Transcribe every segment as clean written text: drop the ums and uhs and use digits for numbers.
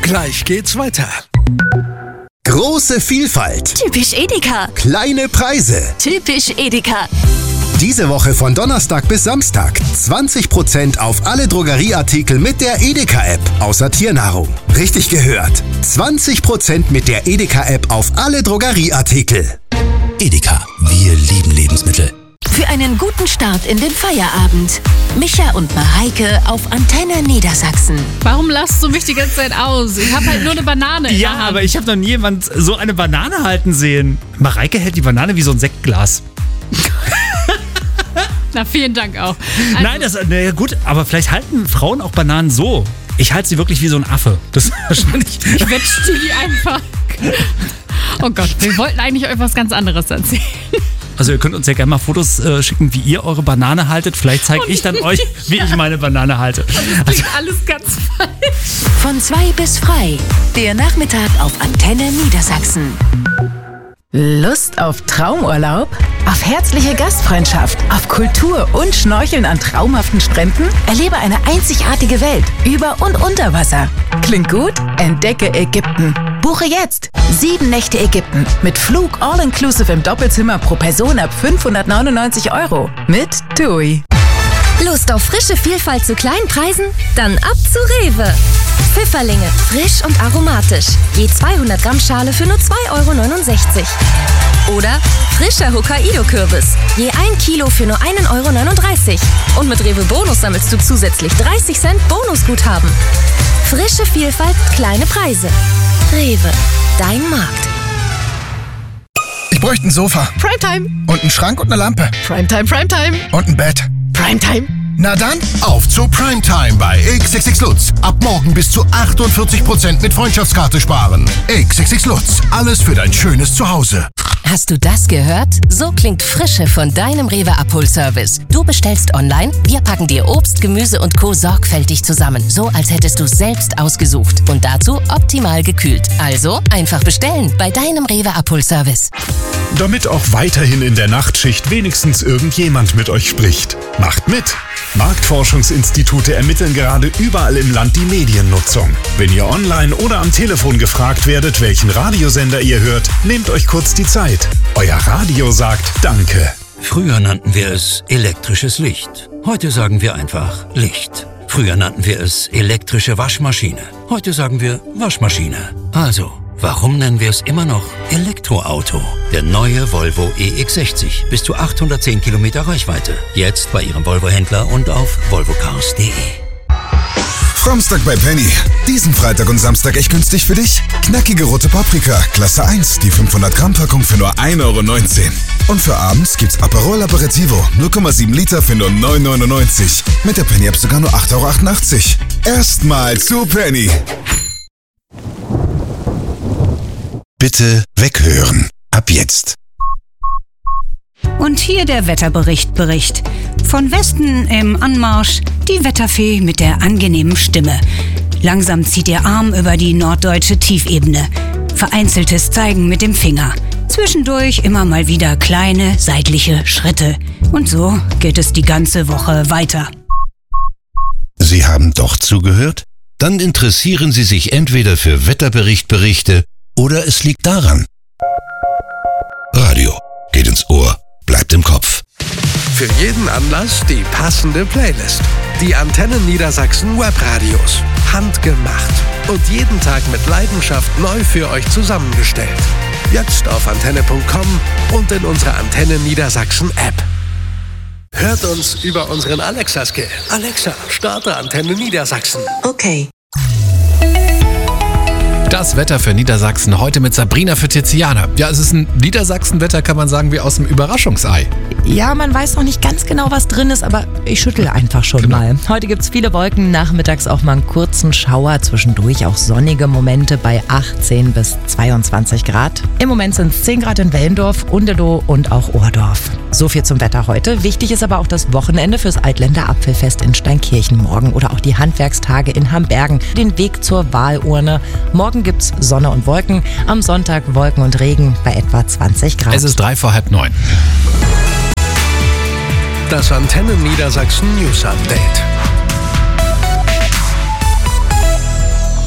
Gleich geht's weiter. Große Vielfalt. Typisch Edeka. Kleine Preise. Typisch Edeka. Diese Woche von Donnerstag bis Samstag 20% auf alle Drogerieartikel mit der Edeka-App, außer Tiernahrung. Richtig gehört. 20% mit der Edeka-App auf alle Drogerieartikel. Edeka, wir lieben Lebensmittel. Für einen guten Start in den Feierabend. Micha und Mareike auf Antenne Niedersachsen. Warum lasst du mich die ganze Zeit aus? Ich habe halt nur eine Banane in der Hand. Aber ich habe noch nie jemand so eine Banane halten sehen. Mareike hält die Banane wie so ein Sektglas. Na, vielen Dank auch. Also, Nein, gut, aber vielleicht halten Frauen auch Bananen so. Ich halte sie wirklich wie so ein Affe. Das ist wahrscheinlich. Ich wetsche die einfach. Oh Gott, wir wollten eigentlich euch was ganz anderes erzählen. Also ihr könnt uns ja gerne mal Fotos schicken, wie ihr eure Banane haltet. Vielleicht zeige ich dann euch, wie ich meine Banane halte. Das klingt alles ganz falsch. Von 2 bis frei. Der Nachmittag auf Antenne Niedersachsen. Lust auf Traumurlaub? Auf herzliche Gastfreundschaft? Auf Kultur und Schnorcheln an traumhaften Stränden? Erlebe eine einzigartige Welt über und unter Wasser. Klingt gut? Entdecke Ägypten. Buche jetzt 7 Nächte Ägypten mit Flug all-inclusive im Doppelzimmer pro Person ab 599 € mit TUI. Lust auf frische Vielfalt zu kleinen Preisen? Dann ab zu Rewe. Pfifferlinge, frisch und aromatisch. Je 200 Gramm Schale für nur 2,69 €. Oder frischer Hokkaido-Kürbis. Je 1 Kilo für nur 1,39 €. Und mit Rewe Bonus sammelst du zusätzlich 30 Cent Bonusguthaben. Frische Vielfalt, kleine Preise. Rewe, dein Markt. Ich bräuchte ein Sofa. Primetime. Und einen Schrank und eine Lampe. Primetime, Primetime. Und ein Bett. Primetime. Na dann, auf zu Primetime bei XXX Lutz. Ab morgen bis zu 48% mit Freundschaftskarte sparen. XXX Lutz, alles für dein schönes Zuhause. Hast du das gehört? So klingt Frische von deinem Rewe-Abholservice. Du bestellst online, wir packen dir Obst, Gemüse und Co. sorgfältig zusammen. So, als hättest du es selbst ausgesucht. Und dazu optimal gekühlt. Also einfach bestellen bei deinem Rewe-Abholservice. Damit auch weiterhin in der Nachtschicht wenigstens irgendjemand mit euch spricht. Macht mit! Marktforschungsinstitute ermitteln gerade überall im Land die Mediennutzung. Wenn ihr online oder am Telefon gefragt werdet, welchen Radiosender ihr hört, nehmt euch kurz die Zeit. Euer Radio sagt Danke. Früher nannten wir es elektrisches Licht. Heute sagen wir einfach Licht. Früher nannten wir es elektrische Waschmaschine. Heute sagen wir Waschmaschine. Also, warum nennen wir es immer noch Elektroauto? Der neue Volvo EX60. Bis zu 810 Kilometer Reichweite. Jetzt bei Ihrem Volvo-Händler und auf volvocars.de. Framstag bei Penny. Diesen Freitag und Samstag echt günstig für dich. Knackige rote Paprika, Klasse 1, die 500 Gramm Packung für nur 1,19 €. Und für abends gibt's Aperol Aperitivo, 0,7 Liter für nur 9,99 €. Mit der Penny-App sogar nur 8,88 €. Erstmal zu Penny. Bitte weghören. Ab jetzt. Und hier der Wetterbericht. Von Westen im Anmarsch die Wetterfee mit der angenehmen Stimme. Langsam zieht ihr Arm über die norddeutsche Tiefebene. Vereinzeltes Zeigen mit dem Finger. Zwischendurch immer mal wieder kleine seitliche Schritte. Und so geht es die ganze Woche weiter. Sie haben doch zugehört? Dann interessieren Sie sich entweder für Wetterberichte oder es liegt daran. Radio geht ins Ohr, bleibt im Kopf. Für jeden Anlass die passende Playlist. Die Antenne Niedersachsen Webradios. Handgemacht. Und jeden Tag mit Leidenschaft neu für euch zusammengestellt. Jetzt auf antenne.com und in unserer Antenne Niedersachsen App. Hört uns über unseren Alexa-Skill. Alexa, starte Antenne Niedersachsen. Okay. Das Wetter für Niedersachsen heute mit Sabrina für Tiziana. Ja, es ist ein Niedersachsen-Wetter, kann man sagen, wie aus dem Überraschungsei. Ja, man weiß noch nicht ganz genau, was drin ist, aber ich schüttel einfach schon mal. Heute gibt es viele Wolken, nachmittags auch mal einen kurzen Schauer, zwischendurch auch sonnige Momente bei 18 bis 22 Grad. Im Moment sind es 10 Grad in Wellendorf, Undeloh und auch Ohrdorf. So viel zum Wetter heute. Wichtig ist aber auch das Wochenende fürs Altländer Apfelfest in Steinkirchen morgen oder auch die Handwerkstage in Hambergen. Den Weg zur Wahlurne. Morgen gibt's Sonne und Wolken, am Sonntag Wolken und Regen bei etwa 20 Grad. Es ist 8:45. Das Antenne Niedersachsen News Update.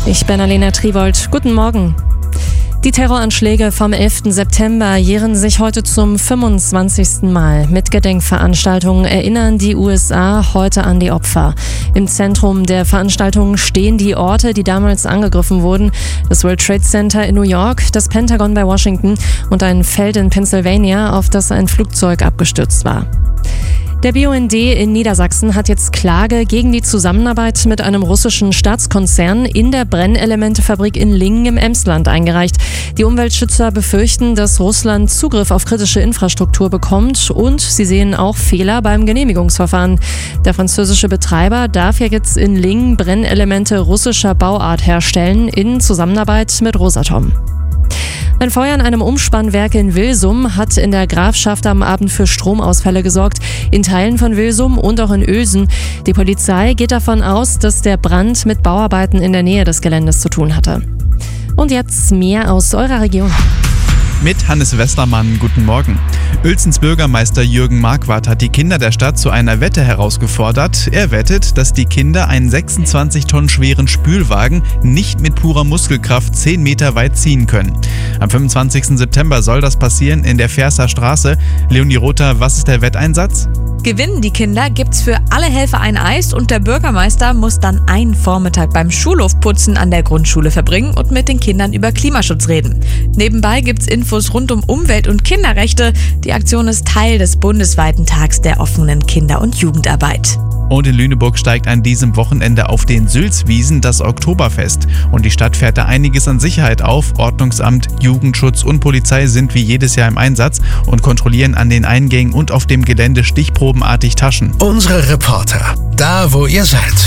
Ich bin Alena Tribold. Guten Morgen. Die Terroranschläge vom 11. September jähren sich heute zum 25. Mal. Mit Gedenkveranstaltungen erinnern die USA heute an die Opfer. Im Zentrum der Veranstaltungen stehen die Orte, die damals angegriffen wurden. Das World Trade Center in New York, das Pentagon bei Washington und ein Feld in Pennsylvania, auf das ein Flugzeug abgestürzt war. Der BUND in Niedersachsen hat jetzt Klage gegen die Zusammenarbeit mit einem russischen Staatskonzern in der Brennelementefabrik in Lingen im Emsland eingereicht. Die Umweltschützer befürchten, dass Russland Zugriff auf kritische Infrastruktur bekommt und sie sehen auch Fehler beim Genehmigungsverfahren. Der französische Betreiber darf ja jetzt in Lingen Brennelemente russischer Bauart herstellen in Zusammenarbeit mit Rosatom. Ein Feuer in einem Umspannwerk in Wilsum hat in der Grafschaft am Abend für Stromausfälle gesorgt, in Teilen von Wilsum und auch in Uelsen. Die Polizei geht davon aus, dass der Brand mit Bauarbeiten in der Nähe des Geländes zu tun hatte. Und jetzt mehr aus eurer Region. Mit Hannes Westermann, guten Morgen. Uelzens Bürgermeister Jürgen Marquardt hat die Kinder der Stadt zu einer Wette herausgefordert. Er wettet, dass die Kinder einen 26 Tonnen schweren Spülwagen nicht mit purer Muskelkraft 10 Meter weit ziehen können. Am 25. September soll das passieren in der Ferser Straße. Leonie Rother, was ist der Wetteinsatz? Gewinnen die Kinder, gibt's für alle Helfer ein Eis und der Bürgermeister muss dann einen Vormittag beim Schulhofputzen an der Grundschule verbringen und mit den Kindern über Klimaschutz reden. Nebenbei gibt's Infos rund um Umwelt- und Kinderrechte. Die Aktion ist Teil des bundesweiten Tags der offenen Kinder- und Jugendarbeit. Und in Lüneburg steigt an diesem Wochenende auf den Sülzwiesen das Oktoberfest. Und die Stadt fährt da einiges an Sicherheit auf. Ordnungsamt, Jugendschutz und Polizei sind wie jedes Jahr im Einsatz und kontrollieren an den Eingängen und auf dem Gelände stichprobenartig Taschen. Unsere Reporter, da wo ihr seid.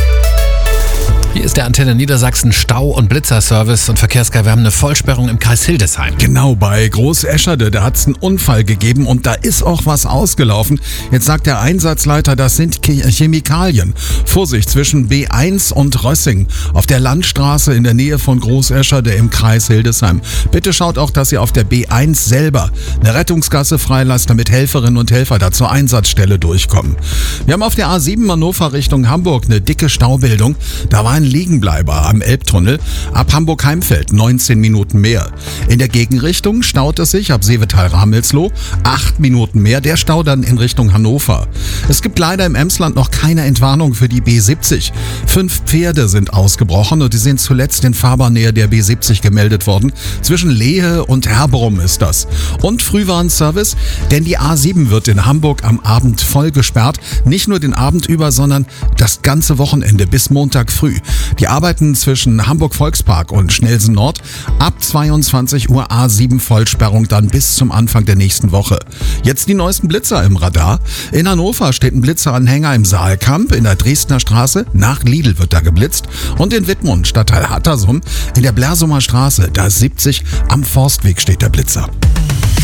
Hier ist der Antenne Niedersachsen Stau- und Blitzerservice und Verkehrsguy. Wir haben eine Vollsperrung im Kreis Hildesheim. Genau, bei Großescherde, da hat es einen Unfall gegeben und da ist auch was ausgelaufen. Jetzt sagt der Einsatzleiter, das sind Chemikalien. Vorsicht, zwischen B1 und Rössing auf der Landstraße in der Nähe von Großescherde im Kreis Hildesheim. Bitte schaut auch, dass ihr auf der B1 selber eine Rettungsgasse freilasst, damit Helferinnen und Helfer da zur Einsatzstelle durchkommen. Wir haben auf der A7 Hannover Richtung Hamburg eine dicke Staubildung. Da war ein Liegenbleiber am Elbtunnel. Ab Hamburg-Heimfeld 19 Minuten mehr. In der Gegenrichtung staut es sich ab Seevetal-Ramelsloh 8 Minuten mehr. Der Stau dann in Richtung Hannover. Es gibt leider im Emsland noch keine Entwarnung für die B70. 5 Pferde sind ausgebrochen und die sind zuletzt in Fahrbahnnähe der B70 gemeldet worden. Zwischen Lehe und Herbrum ist das. Und Frühwarnservice, denn die A7 wird in Hamburg am Abend voll gesperrt. Nicht nur den Abend über, sondern das ganze Wochenende bis Montag früh. Die arbeiten zwischen Hamburg-Volkspark und Schnelsen Nord. Ab 22 Uhr A7 Vollsperrung dann bis zum Anfang der nächsten Woche. Jetzt die neuesten Blitzer im Radar. In Hannover steht ein Blitzeranhänger im Saalkamp. In der Dresdner Straße nach Lidl wird da geblitzt. Und in Wittmund, Stadtteil Hattersum, in der Blersumer Straße, da ist 70 am Forstweg steht der Blitzer.